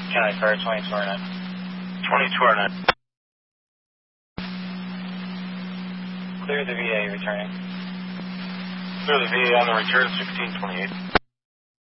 County Fire 2209. 2209. Clear the VA returning. Clear the VA on the return, 1628.